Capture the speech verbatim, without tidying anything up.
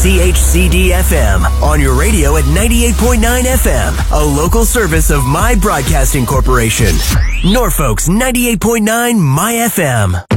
C H C D F M, on your radio at ninety-eight point nine F M, a local service of My Broadcasting Corporation. Norfolk's ninety-eight point nine My F M.